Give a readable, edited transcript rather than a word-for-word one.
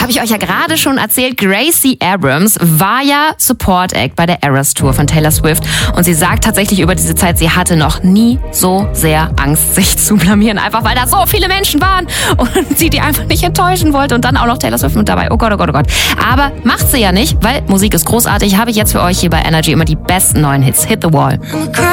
habe ich euch ja gerade schon erzählt, Gracie Abrams war ja Support Act bei der Eras Tour von Taylor Swift und sie sagt tatsächlich über diese Zeit, sie hatte noch nie so sehr Angst, sich zu blamieren, einfach weil da so viele Menschen waren und sie die einfach nicht enttäuschen wollte und dann auch noch Taylor Swift mit dabei. Oh Gott, oh Gott, oh Gott. Aber macht sie ja nicht, weil Musik ist großartig, habe ich jetzt für euch hier bei Energy immer die besten neuen Hits. Hit the Wall.